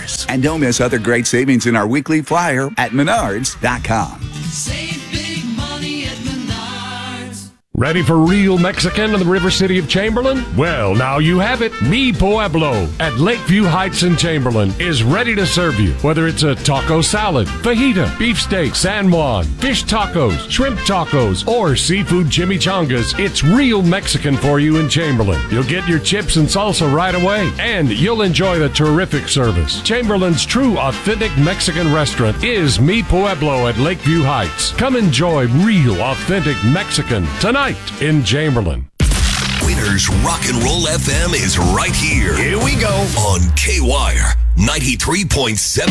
$5. And don't miss other great savings in our weekly flyer at Menards.com. Save big money at Menards. Ready for real Mexican in the River City of Chamberlain? Well, now you have it. Mi Pueblo at Lakeview Heights in Chamberlain is ready to serve you. Whether it's a taco salad, fajita, beefsteak, San Juan, fish tacos, shrimp tacos, or seafood chimichangas, it's real Mexican for you in Chamberlain. You'll get your chips and salsa right away, and you'll enjoy the terrific service. Chamberlain's true authentic Mexican restaurant is Mi Pueblo at Lakeview Heights. Come enjoy real authentic Mexican tonight in Chamberlain. Winners Rock and Roll FM is right here. Here we go. On K-Wire 93.7